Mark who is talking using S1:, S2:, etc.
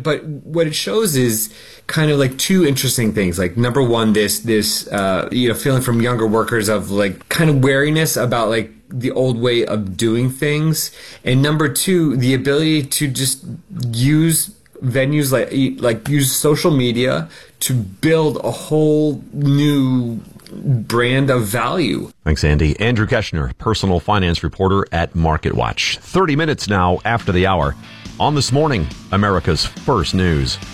S1: but what it shows is kind of like two interesting things. Like number one, this feeling from younger workers of like kind of wariness about like the old way of doing things, and number two, the ability to just use venues like use social media to build a whole new brand of value.
S2: Thanks, Andy. Andrew Keshner, personal finance reporter at MarketWatch. 30 minutes now after the hour on This Morning, America's First News.